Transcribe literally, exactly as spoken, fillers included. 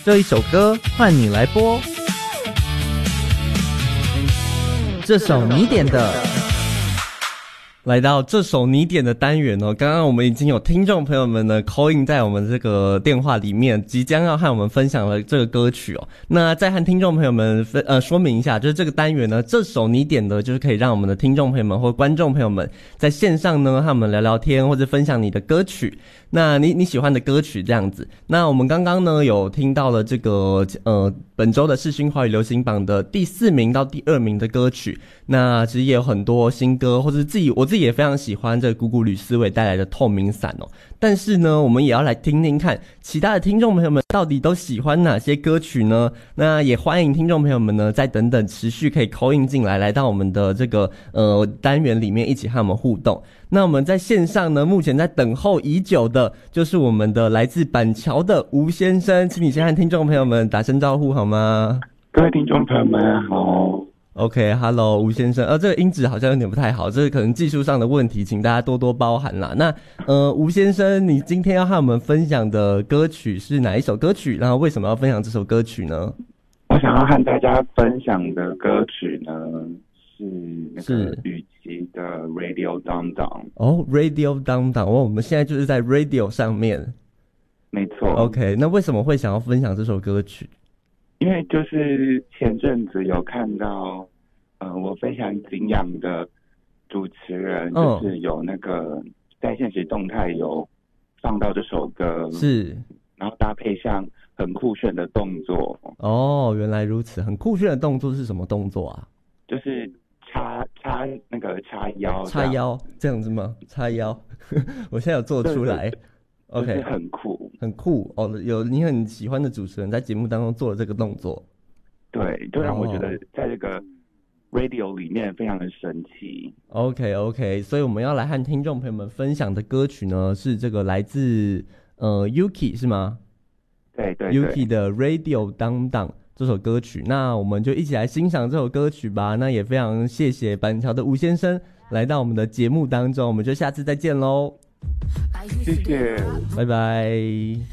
这一首歌换你来播，这首你点的。来到这首你点的单元哦，刚刚我们已经有听众朋友们呢 call in 在我们这个电话里面，即将要和我们分享了这个歌曲哦。那再和听众朋友们分呃说明一下，就是这个单元呢，这首你点的，就是可以让我们的听众朋友们或观众朋友们在线上呢和我们聊聊天，或者分享你的歌曲。那你你喜欢的歌曲这样子。那我们刚刚呢有听到了这个呃本周的世新华语流行榜的第四名到第二名的歌曲。那其实也有很多新歌，或者自己我自己也非常喜欢这个谷谷吕思伟带来的透明伞哦。但是呢，我们也要来听听看其他的听众朋友们到底都喜欢哪些歌曲呢？那也欢迎听众朋友们呢再等等持续可以 call in 进来，来到我们的这个呃单元里面一起和我们互动。那我们在线上呢，目前在等候已久的就是我们的来自板桥的吴先生，请你先和听众朋友们打声招呼好吗？ 各位听众朋友们好。 OK，Hello，、okay, 吴先生，呃，这个音质好像有点不太好，这是可能技术上的问题，请大家多多包涵啦。那，呃，吴先生，你今天要和我们分享的歌曲是哪一首歌曲？然后为什么要分享这首歌曲呢？ 我想要和大家分享的歌曲呢是那个雨琦的 Radio Down Down。 哦 ，Radio Down Down，哦，我们现在就是在 Radio 上面。 没错。 OK， 那为什么会想要分享这首歌曲？ 因为就是前阵子有看到，呃，我非常敬仰的主持人，就是有那个在现实动态有放到这首歌， 是， 然后搭配上很酷炫的动作。 哦，原来如此，很酷炫的动作是什么动作啊？ 就是叉叉那个叉腰， 叉腰这样子吗？叉腰，我现在有做出来。OK， 就是很酷， 很酷哦！有你很喜欢的主持人在节目当中做了这个动作， 对，就让我觉得在这个 radio 里面非常的神奇。 OK OK， 所以我们要来和听众朋友们分享的歌曲呢，是这个来自呃 Yuki 是吗？ 对对对 ，Yuki 的 Radio Down Down 这首歌曲，那我们就一起来欣赏这首歌曲吧。那也非常谢谢板桥的吴先生来到我们的节目当中，我们就下次再见喽。 谢谢， 拜拜。